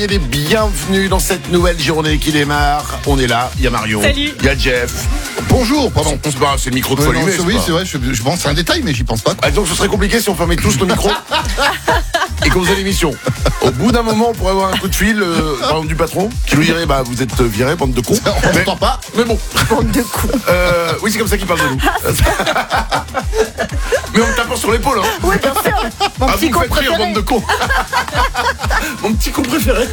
Et bienvenue dans cette nouvelle journée qui démarre. On est là, il y a Marion, Salut. il y a Jeff. Bonjour, pardon. C'est le micro de faut allumer, oui, c'est vrai, je pense que c'est un détail, mais j'y pense pas. Donc ce serait compliqué si on fermait tous nos micros et qu'on faisait l'émission. Au bout d'un moment, on pourrait avoir un coup de fil par exemple, du patron qui nous dirait vous êtes virés, bande de cons. On n'entend pas. Mais bon. Bande de cons. Oui, c'est comme ça qu'il parle de nous. Mais en me tapant sur l'épaule. Oui, bien sûr. Mon petit vous con faites rire, préféré. bande de cons. Mon petit con préféré.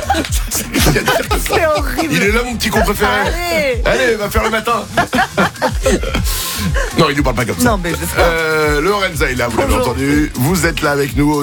C'est horrible. Il est là, mon petit con préféré. Allez, va faire le matin. Non, il nous parle pas comme ça. Non, mais j'espère. Lorenza est là, vous l'avez Bonjour. entendu. Vous êtes là avec nous au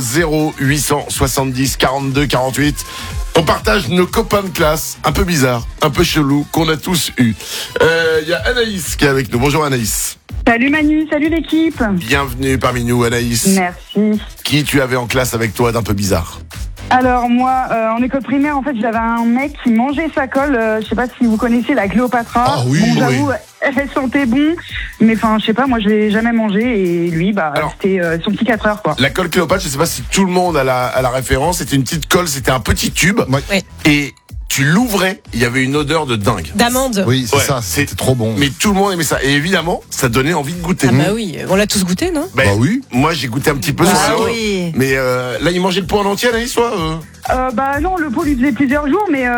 0870 42 48. On partage nos copains de classe, un peu bizarres, un peu chelous, qu'on a tous eu. Il y a Anaïs qui est avec nous. Bonjour Anaïs. Salut Manu, salut l'équipe. Bienvenue parmi nous Anaïs. Merci. Qui tu avais en classe avec toi d'un peu bizarre? Alors moi, en école primaire, en fait, j'avais un mec qui mangeait sa colle. Je sais pas si vous connaissez la Cléopatra. Ah oui, bon, oui. j'avoue, elle sentait bon, mais enfin, je sais pas, moi, je l'ai jamais mangé et lui, Alors, c'était son petit 4 heures, quoi. La colle Cléopâtre, je sais pas si tout le monde a la référence. C'était une petite colle, c'était un petit tube. Ouais. Oui. Et tu l'ouvrais, il y avait une odeur de dingue. D'amande. Oui, c'est Ouais, ça, c'était trop bon. Mais tout le monde aimait ça. Et évidemment, ça donnait envie de goûter. Ah bah oui, on l'a tous goûté, non? Ben, Bah oui. Moi, j'ai goûté un petit peu. Ah c'est sûr. oui. Mais là, il mangeait le pot en entier, Anaïs, toi Non, le pot lui faisait plusieurs jours, mais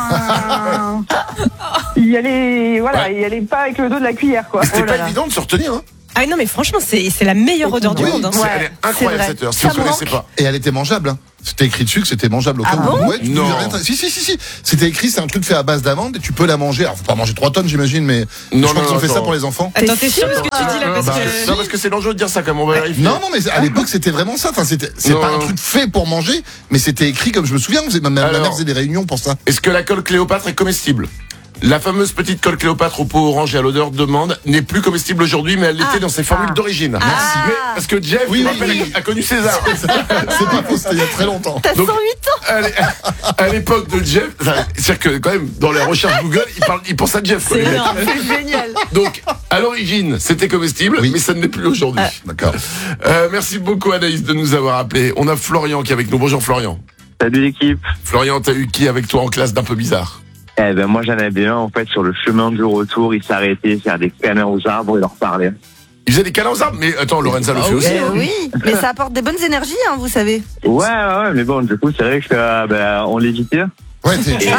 enfin, il allait, voilà, Ouais. il allait pas avec le dos de la cuillère, quoi. Mais c'était Oh là pas là. évident de se retenir. Hein. Ah non, mais franchement, c'est la meilleure odeur du Oui, monde. Hein. Elle est incroyable vrai. cette heure. Si Ça vous ne connaissez manque. pas. Et elle était mangeable. Hein. C'était écrit dessus que c'était mangeable au Ah cas où. bon Ouais, tu Non. pouvais rien- Si. C'était écrit, c'est un truc fait à base d'amande et tu peux la manger. Alors, faut pas manger 3 tonnes, j'imagine, mais Non, je crois qu'ils ont fait attends. ça pour les enfants. Attends, t'es sûr de ce que tu dis là? Parce bah, que... Non, parce que c'est dangereux de dire ça, comme on va vérifier. Non, mais à l'époque, c'était vraiment ça. Enfin, c'est Non. pas un truc fait pour manger, mais c'était écrit comme je me souviens. Ma Alors. mère faisait des réunions pour ça. Est-ce que la colle Cléopâtre est comestible? La fameuse petite colle Cléopâtre au pot orange et à l'odeur d'amande n'est plus comestible aujourd'hui, mais elle l'était dans ses formules d'origine. Merci. Mais, parce que Jeff, Oui, je oui, rappelle, oui. a connu César. C'est pas faux, c'était il y a très longtemps. T'as 108 Donc- ans. À l'époque de Jeff, c'est-à-dire que quand même, dans les recherches Google, il pense à Jeff. quoi, C'est les mecs. énorme, c'est génial. Donc, à l'origine, c'était comestible, Oui. mais ça ne l'est plus aujourd'hui. D'accord. Merci beaucoup Anaïs de nous avoir appelés. On a Florian qui est avec nous. Bonjour Florian. Salut l'équipe. Florian, t'as eu qui avec toi en classe d'un peu bizarre? Eh ben moi j'en avais un en fait sur le chemin du retour, il s'arrêtait faire des câlins aux arbres et leur parlait. Il faisait des câlins aux arbres, mais attends, Lorenza le fait aussi. Oui, mais ça apporte des bonnes énergies, hein, vous savez. Ouais, mais bon du coup c'est vrai que on l'évitait. Ouais, Et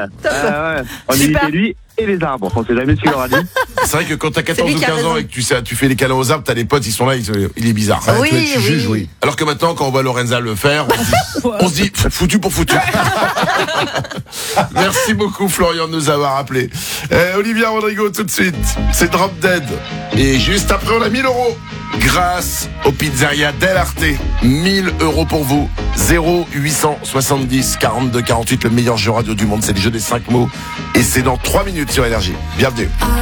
on Super. évitait lui et les arbres. On sait jamais ce qu'il leur a dit. C'est vrai que quand t'as 14 lui ou qui a 15 ans raison. et que tu fais les câlins aux arbres, t'as des potes, ils sont là, il est bizarre. Oui, tu juges, oui. Alors que maintenant, quand on voit Lorenza le faire, on se dit foutu pour foutu. Merci beaucoup Florian de nous avoir appelé. Olivia Rodrigo tout de suite, c'est Drop Dead. Et juste après, on a 1000 euros. Grâce au pizzeria Del Arte. 1000 euros pour vous. 0870 42 48, le meilleur jeu radio du monde. C'est le jeu des 5 mots. Et c'est dans 3 minutes sur Énergie. Bienvenue.